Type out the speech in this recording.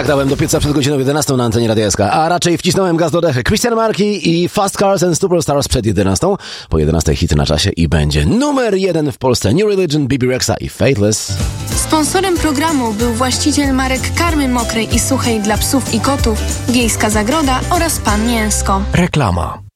dałem do pieca przed godziną 11 na antenie Radia SK, a raczej wcisnąłem gaz do dechy. Christian Marki i Fast Cars and Superstars przed 11. Po 11 hity na czasie i będzie numer 1 w Polsce. New Religion, Bibi Rexa i Faithless. Sponsorem programu był właściciel marek karmy mokrej i suchej dla psów i kotów, Wiejska Zagroda oraz Pan Mięsko. Reklama.